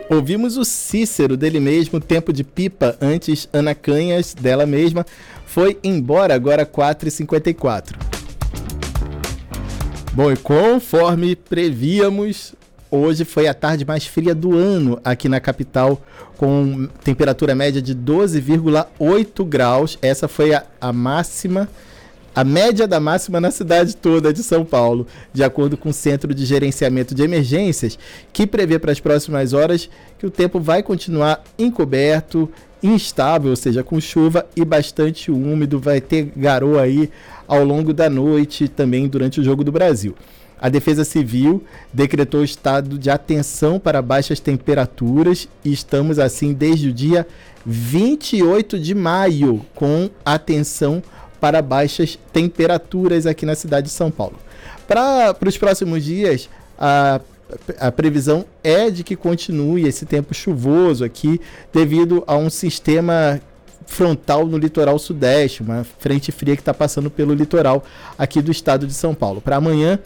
Ouvimos o Cícero, dele mesmo, Tempo de Pipa, antes Ana Canhas, dela mesma, Foi Embora, agora 4h54. Bom, e conforme prevíamos, hoje foi a tarde mais fria do ano aqui na capital, com temperatura média de 12,8 graus. Essa foi a máxima, a média da máxima na cidade toda de São Paulo, de acordo com o Centro de Gerenciamento de Emergências, que prevê para as próximas horas que o tempo vai continuar encoberto, instável, ou seja, com chuva e bastante úmido, vai ter garoa aí ao longo da noite, também durante o Jogo do Brasil. A Defesa Civil decretou estado de atenção para baixas temperaturas e estamos assim desde o dia 28 de maio com atenção para baixas temperaturas aqui na cidade de São Paulo. Para os próximos dias, a previsão é de que continue esse tempo chuvoso aqui devido a um sistema frontal no litoral sudeste, uma frente fria que está passando pelo litoral aqui do estado de São Paulo. Para amanhã,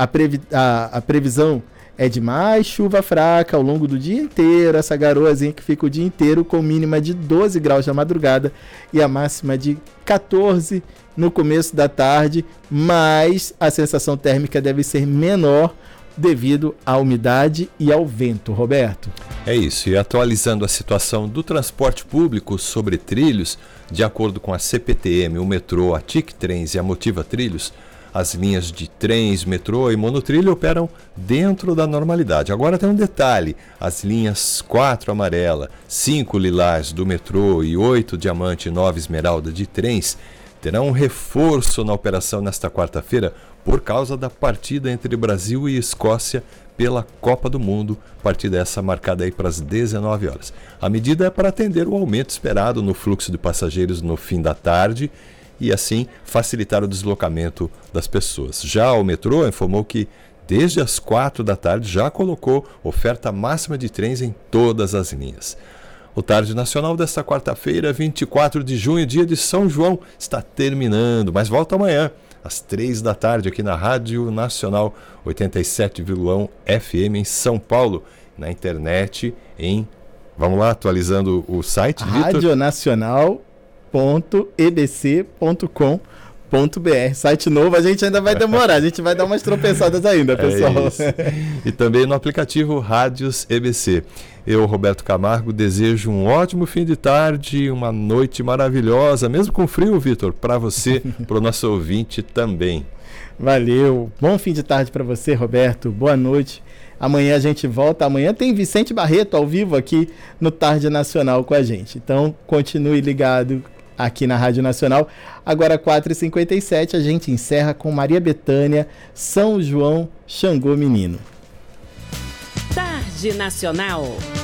a previsão é de mais chuva fraca ao longo do dia inteiro, essa garoazinha que fica o dia inteiro com mínima de 12 graus na madrugada e a máxima de 14 no começo da tarde, mas a sensação térmica deve ser menor devido à umidade e ao vento. Roberto? É isso, e atualizando a situação do transporte público sobre trilhos, de acordo com a CPTM, o metrô, a TIC Trens e a Motiva Trilhos, as linhas de trens, metrô e monotrilho operam dentro da normalidade. Agora tem um detalhe, as linhas 4 amarela, 5 lilás do metrô e 8 diamante e 9 esmeralda de trens terão um reforço na operação nesta quarta-feira por causa da partida entre Brasil e Escócia pela Copa do Mundo, partida essa marcada aí para as 19 horas. A medida é para atender o aumento esperado no fluxo de passageiros no fim da tarde e assim facilitar o deslocamento das pessoas. Já o metrô informou que desde as 4 da tarde já colocou oferta máxima de trens em todas as linhas. O Tarde Nacional desta quarta-feira, 24 de junho, dia de São João, está terminando, mas volta amanhã, às 3 da tarde, aqui na Rádio Nacional 87,1 FM em São Paulo, na internet vamos lá, atualizando o site, radionacional.edc.com.br. Site novo, a gente ainda vai demorar, a gente vai dar umas tropeçadas ainda, pessoal. E também no aplicativo Rádios EBC. Eu, Roberto Camargo, desejo um ótimo fim de tarde, uma noite maravilhosa, mesmo com frio, Vitor, para você, para o nosso ouvinte também. Valeu, bom fim de tarde para você, Roberto, boa noite. Amanhã a gente volta, amanhã tem Vicente Barreto ao vivo aqui no Tarde Nacional com a gente, então continue ligado aqui na Rádio Nacional. Agora 4h57, a gente encerra com Maria Bethânia, São João, Xangô Menino. Tarde Nacional.